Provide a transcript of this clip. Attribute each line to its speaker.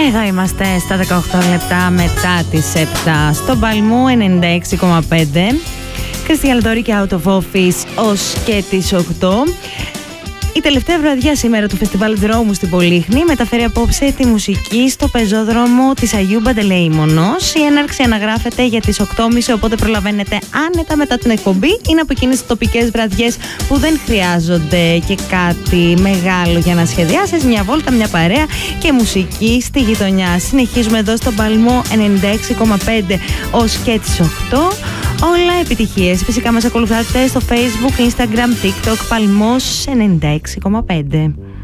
Speaker 1: Εδώ είμαστε στα 18 λεπτά μετά τις 7 στο Παλμού 96,5. Χριστιαν Λαδόρη και Out of Office ως και τις 8. Η τελευταία βραδιά σήμερα του Φεστιβάλ Δρόμου στην Πολύχνη μεταφέρει απόψε τη μουσική στο πεζόδρομο της Αγίου Παντελεήμονος. Η έναρξη αναγράφεται για τις 8.30, οπότε προλαβαίνετε άνετα μετά την εκπομπή. Είναι από εκείνες τις τοπικές βραδιές που δεν χρειάζονται και κάτι μεγάλο για να σχεδιάσεις. Μια βόλτα, μια παρέα και μουσική στη γειτονιά. Συνεχίζουμε εδώ στο Παλμό 96,5 ως και τις 8. Όλα επιτυχίες. Φυσικά μας ακολουθάτε στο Facebook, Instagram, TikTok, Παλμός 96,5.